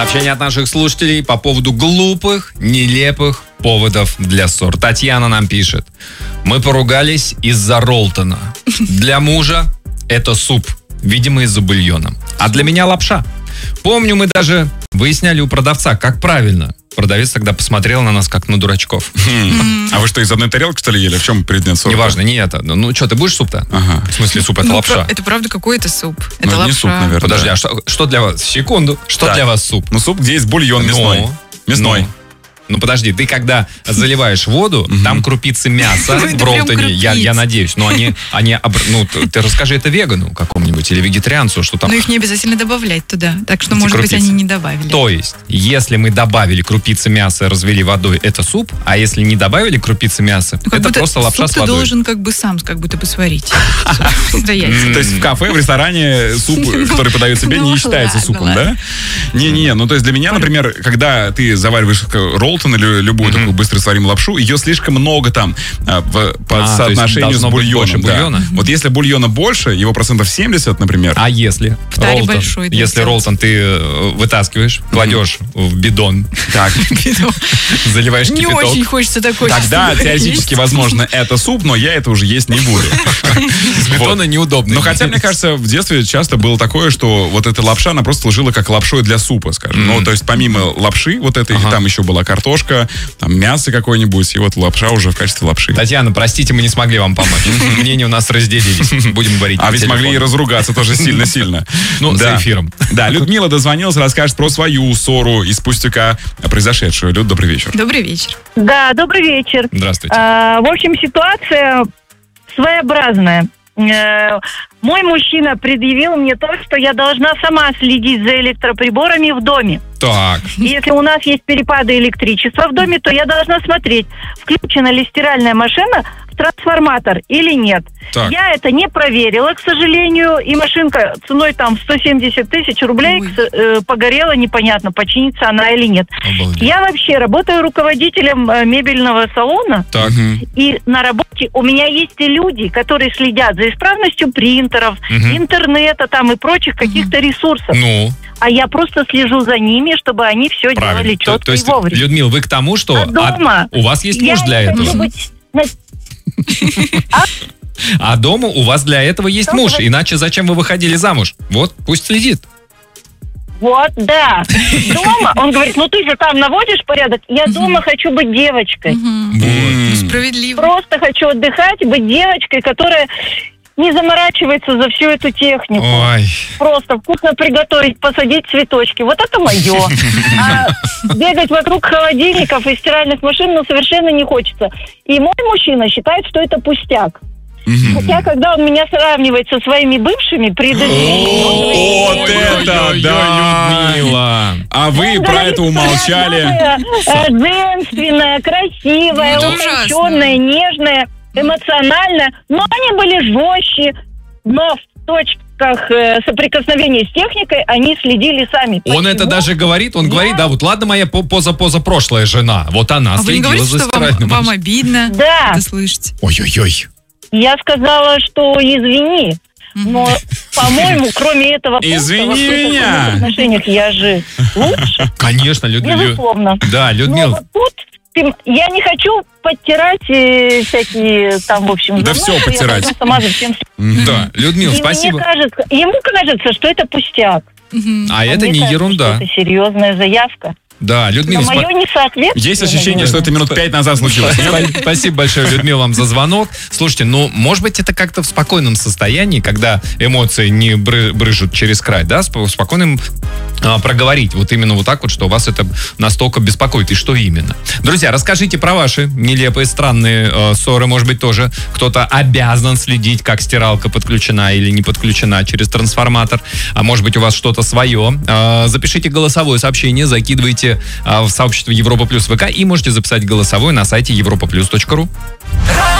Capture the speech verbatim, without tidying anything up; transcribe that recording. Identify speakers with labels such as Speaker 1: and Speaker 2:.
Speaker 1: Сообщение от наших слушателей по поводу глупых, нелепых поводов для ссор. Татьяна нам пишет. Мы поругались из-за Ролтона. Для мужа это суп, видимо, из-за бульона. А для меня лапша. Помню, мы даже выясняли у продавца, как правильно. Продавец тогда посмотрел на нас, как на дурачков.
Speaker 2: А вы что, из одной тарелки, что ли, ели? В чем предмет ссоры?
Speaker 1: Неважно, не это. Ну что, ты будешь суп-то?
Speaker 2: Ага.
Speaker 1: В смысле суп, это
Speaker 3: Ну,
Speaker 1: лапша.
Speaker 3: Это правда какой-то суп. Это
Speaker 2: Ну,
Speaker 3: лапша.
Speaker 2: не суп, наверное.
Speaker 1: Подожди,
Speaker 2: да.
Speaker 1: а что, что для вас? Секунду. Что
Speaker 2: Так.
Speaker 1: для вас суп?
Speaker 2: Ну, суп, где есть бульон мясной.
Speaker 1: Ну,
Speaker 2: Мясной.
Speaker 1: Ну, ну подожди, ты когда заливаешь воду, там крупицы мяса
Speaker 3: Ну, это
Speaker 1: в
Speaker 3: прям
Speaker 1: Ролтоне, я, я
Speaker 3: крупицы.
Speaker 1: надеюсь, но они, они, обр- ну, т- ты расскажи это вегану какому-нибудь или вегетарианцу, что там.
Speaker 3: Но их не обязательно добавлять туда. Так что,
Speaker 1: Эти
Speaker 3: может быть,
Speaker 1: крупицы.
Speaker 3: они не добавили.
Speaker 1: То есть, если мы добавили крупицы мяса, развели водой, это суп, а если не добавили крупицы мяса,
Speaker 3: Ну, как
Speaker 1: это
Speaker 3: будто
Speaker 1: просто лапша
Speaker 3: суп
Speaker 1: с
Speaker 3: ты
Speaker 1: водой.
Speaker 3: должен как бы сам как будто бы сварить. Настоятельно.
Speaker 2: То есть в кафе, в ресторане суп, который подают себе,
Speaker 3: Ну,
Speaker 2: не считается
Speaker 3: ладно,
Speaker 2: супом,
Speaker 3: ладно.
Speaker 2: да? Не-не, ну то есть для меня, например, когда ты завариваешь роллтон или любую такую быстро сварим лапшу, ее слишком много там а, в, по
Speaker 1: А, то есть
Speaker 2: соотношению с
Speaker 1: должно быть больше
Speaker 2: бульоном. да.
Speaker 1: бульона?
Speaker 2: Вот если бульона больше, его процентов семьдесят, например,
Speaker 1: А если
Speaker 3: В таре
Speaker 1: роллтон,
Speaker 3: большой, да,
Speaker 1: если
Speaker 3: делать.
Speaker 1: роллтон ты э, вытаскиваешь, кладешь в бидон,
Speaker 2: так,
Speaker 1: заливаешь
Speaker 3: Не
Speaker 1: кипяток,
Speaker 3: очень хочется такой.
Speaker 2: тогда
Speaker 3: честно говоря,
Speaker 2: теоретически,
Speaker 3: есть.
Speaker 2: возможно, это суп, но я это уже есть не буду.
Speaker 1: с бетона неудобно.
Speaker 2: Но хотя, мне кажется, в детстве часто было такое, что вот эта лапша, она просто служила как лапшой для супа, скажем. Ну, то есть помимо лапши вот этой,
Speaker 1: Ага.
Speaker 2: там еще была картошка, там мясо какое-нибудь, и вот лапша уже в качестве лапши.
Speaker 1: Татьяна, простите, мы не смогли вам помочь. Мнения у нас разделились. Будем говорить
Speaker 2: А
Speaker 1: по
Speaker 2: ведь могли и
Speaker 1: телефону.
Speaker 2: разругаться тоже сильно-сильно.
Speaker 1: Ну, за
Speaker 2: Да.
Speaker 1: эфиром.
Speaker 2: Да, Людмила дозвонилась, расскажет про свою ссору из пустяка произошедшую. Люд, добрый вечер.
Speaker 3: Добрый вечер.
Speaker 4: Да, добрый вечер.
Speaker 1: Здравствуйте.
Speaker 4: А, в общем, ситуация своеобразная. Э, Мой мужчина предъявил мне то, что я должна сама следить за электроприборами в доме.
Speaker 1: Так.
Speaker 4: И если у нас есть перепады электричества в доме, то я должна смотреть, включена ли стиральная машина в трансформатор или нет.
Speaker 1: Так.
Speaker 4: Я это не проверила, к сожалению, и машинка ценой там сто семьдесят тысяч рублей
Speaker 3: Ой.
Speaker 4: к- э, погорела, непонятно, починится она или нет.
Speaker 1: Обалдеть.
Speaker 4: Я вообще работаю руководителем э, мебельного салона,
Speaker 1: Так.
Speaker 4: и на работе у меня есть и люди, которые следят за исправностью принтеров,
Speaker 1: Мгм.
Speaker 4: интернета там и прочих каких-то ресурсов.
Speaker 1: Ну,
Speaker 4: А я просто слежу за ними, чтобы они все делали
Speaker 1: правильно. То,
Speaker 4: четко
Speaker 1: то есть,
Speaker 4: и вовремя.
Speaker 1: Людмила, вы к тому, что
Speaker 4: А дома
Speaker 1: у вас есть
Speaker 4: Я
Speaker 1: муж для
Speaker 4: не
Speaker 1: этого.
Speaker 4: хочу быть на-
Speaker 1: А дома у вас для этого есть
Speaker 4: Что
Speaker 1: муж.
Speaker 4: вы-
Speaker 1: Иначе зачем вы выходили замуж? Вот, пусть следит.
Speaker 4: Вот, да. Дома, он говорит, ну ты же там наводишь порядок. Я дома хочу быть девочкой.
Speaker 3: Мгм.
Speaker 2: М.
Speaker 3: Справедливо.
Speaker 4: Просто хочу отдыхать, быть девочкой, которая не заморачивается за всю эту технику.
Speaker 1: Ой.
Speaker 4: Просто вкусно приготовить, посадить цветочки. Вот это мое. А бегать вокруг холодильников и стиральных машин, ну, совершенно не хочется. И мой мужчина считает, что это пустяк. Хотя, когда он меня сравнивает со своими бывшими предыдущими, он говорит,
Speaker 2: Вот это
Speaker 1: Ой-ой-ой,
Speaker 2: да!
Speaker 1: Людмила.
Speaker 2: А вы
Speaker 4: он
Speaker 2: про
Speaker 4: говорит,
Speaker 2: это
Speaker 4: что я
Speaker 2: умолчали.
Speaker 4: самая, э, женственная, красивая,
Speaker 3: Ну, это ужасно.
Speaker 4: утонченная, нежная, эмоциональная. Но они были жестче, но в точках э, соприкосновения с техникой они следили сами.
Speaker 1: Он
Speaker 4: Почему?
Speaker 1: это даже говорит, он
Speaker 4: Я-
Speaker 1: говорит, да, вот ладно, моя по- поза-позапрошлая жена, вот она
Speaker 3: А вы не
Speaker 1: следила
Speaker 3: говорите,
Speaker 1: за
Speaker 3: что вам,
Speaker 1: стиральным.
Speaker 3: вам обидно
Speaker 4: Да,
Speaker 3: это слышать?
Speaker 1: Ой-ой-ой.
Speaker 4: я сказала, что извини. Но, по-моему, кроме этого пункта,
Speaker 2: Извини
Speaker 4: во всех
Speaker 2: меня.
Speaker 4: остальных отношениях я же лучше,
Speaker 1: Конечно, Людмила.
Speaker 4: безусловно.
Speaker 1: Да,
Speaker 4: Но
Speaker 1: Людмила.
Speaker 4: вот тут ты- я не хочу подтирать э, всякие там, в общем...
Speaker 2: Да
Speaker 4: за
Speaker 2: всё
Speaker 4: мной, что я
Speaker 2: подтирать.
Speaker 4: должна сама за всем
Speaker 1: Да, Людмила,
Speaker 4: И
Speaker 1: спасибо.
Speaker 4: мне кажется, ему кажется, что это пустяк.
Speaker 3: Мгм.
Speaker 1: А
Speaker 4: А
Speaker 1: это
Speaker 4: мне
Speaker 1: не
Speaker 4: кажется,
Speaker 1: ерунда.
Speaker 4: что это серьезная заявка.
Speaker 1: Да,
Speaker 4: Но
Speaker 1: Людмила, спа-
Speaker 4: мое несоответствие...
Speaker 2: Есть ощущение, что это минут пять назад случилось.
Speaker 1: Спа- Спасибо большое, Людмила, вам за звонок. Слушайте, ну, может быть, это как-то в спокойном состоянии, когда эмоции не бры- брыжут через край, да, сп- спокойным а, проговорить. Вот именно вот так вот, что вас это настолько беспокоит. И что именно? Друзья, расскажите про ваши нелепые, странные э, ссоры. Может быть, тоже кто-то обязан следить, как стиралка подключена или не подключена через трансформатор. А может быть, у вас что-то свое. Э, запишите голосовое сообщение, закидывайте э, в сообщество Европа Плюс ВК и можете записать голосовое на сайте европа плюс точка ру.